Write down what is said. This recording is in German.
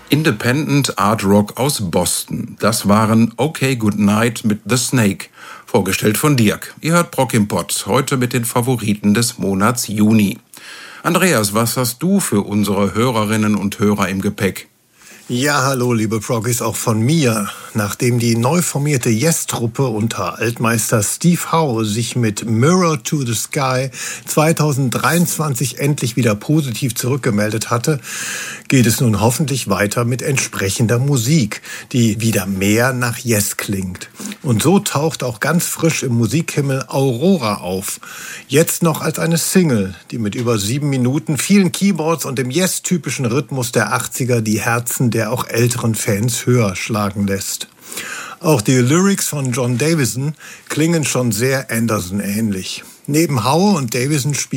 Independent Art Rock aus Boston. Das waren Okay Goodnight mit The Snake, vorgestellt von Dirk. Ihr hört Prog im Pott, heute mit den Favoriten des Monats Juni. Andreas, was hast du für unsere Hörerinnen und Hörer im Gepäck? Ja, hallo liebe Proggies, auch von mir. Nachdem die neu formierte Yes-Truppe unter Altmeister Steve Howe sich mit Mirror to the Sky 2023 endlich wieder positiv zurückgemeldet hatte, geht es nun hoffentlich weiter mit entsprechender Musik, die wieder mehr nach Yes klingt. Und so taucht auch ganz frisch im Musikhimmel Aurora auf. Jetzt noch als eine Single, die mit über 7 Minuten, vielen Keyboards und dem Yes-typischen Rhythmus der 80er die Herzen der auch älteren Fans höher schlagen lässt. Auch die Lyrics von John Davison klingen schon sehr Anderson-ähnlich. Neben Howe und Davison spielt